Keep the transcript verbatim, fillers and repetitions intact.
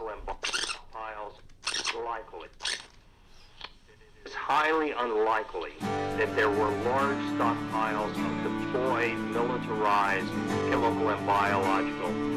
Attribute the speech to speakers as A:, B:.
A: chemical and biological stockpiles likely. It is highly unlikely that there were large stockpiles of deployed, militarized chemical and biological